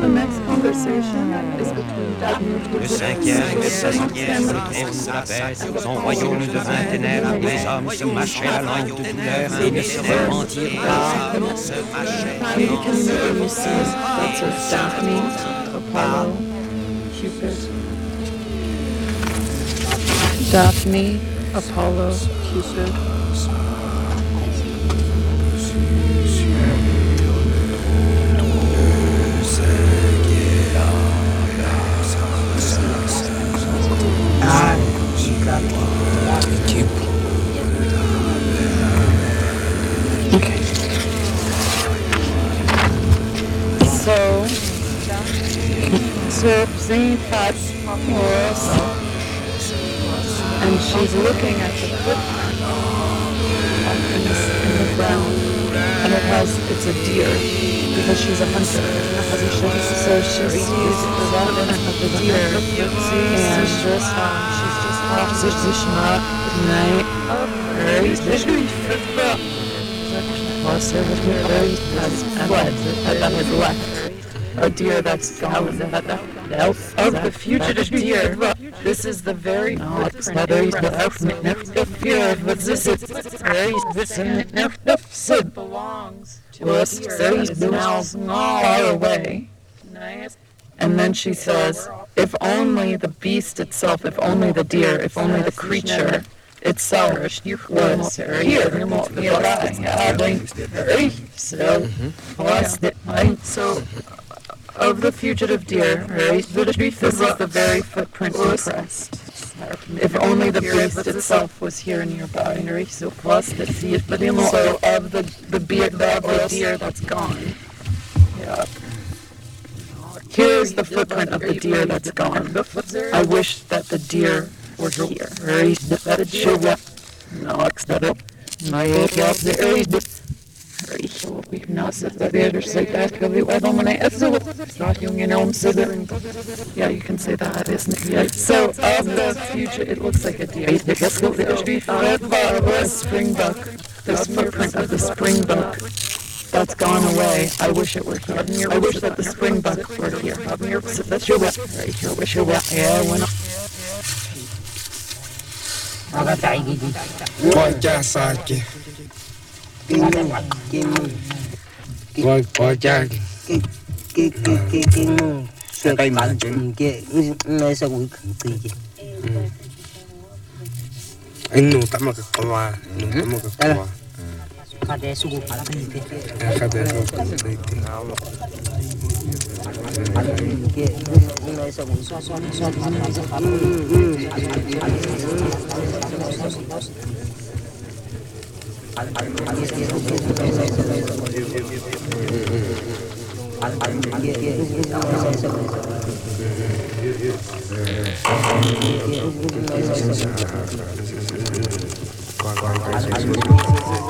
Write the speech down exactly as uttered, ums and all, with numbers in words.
The next conversation is between Daphne Le cinquième, le cinquième, le trône de la paix, son royaume devint ténèbres, les hommes se mâchaient la langue de douleur et ne se repentirent pas, se mâchaient la Maybe langue. can you make me see that says Daphne, Apollo, Cupid. Daphne, Apollo, Cupid. Okay. So, so singing Pat's chorus, and she's looking at the footprint in the, in the ground, and it has, it's a deer, because she's a hunter. So she sees the footprint of the deer, and she's just, she's just positioned, right? And that has left a deer that's gone. Of the fugitive deer, this is the very footprint the fear of existence belongs to a deer that's now far away. And then she says, if only the beast itself, if only the deer, if only the creature itself was here, nearby. So, so of the fugitive deer, this is the very footprint impressed. If only the beast itself was here nearby. So of the the beard, the deer that's gone. Yeah. Here's the footprint of the deer that's gone. I wish that the deer were here. Yeah, you can say that, isn't it? So, of the future, it looks like a deer. The springbuck, the footprint of the springbuck that's gone away. I wish it were here. I wish that the springbuck were here. That's your wish. Your wish, your wish. Yeah, why not? Coi cha sa kìa. Coi coi cha kìa. cái cái cái cái cái cây mà cái nơi sao cũng kỳ gì anh nụ tắm một cái quả nụ tắm một cái quả kada sugu pala kan itu kada sugu pala itu cái nơi sao cũng xoa xoa xoa Qua qua